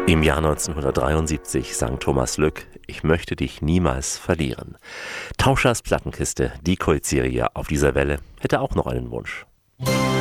Im Jahr 1973 sang Thomas Lück: Ich möchte dich niemals verlieren. Tauschers Plattenkiste, die Kultserie auf dieser Welle, hätte auch noch einen Wunsch.